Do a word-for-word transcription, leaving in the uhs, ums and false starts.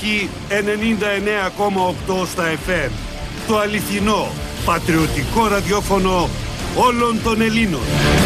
Ναυαρχή ενενήντα εννέα κόμμα οκτώ στα εφ εμ. Το αληθινό, πατριωτικό ραδιόφωνο όλων των Ελλήνων.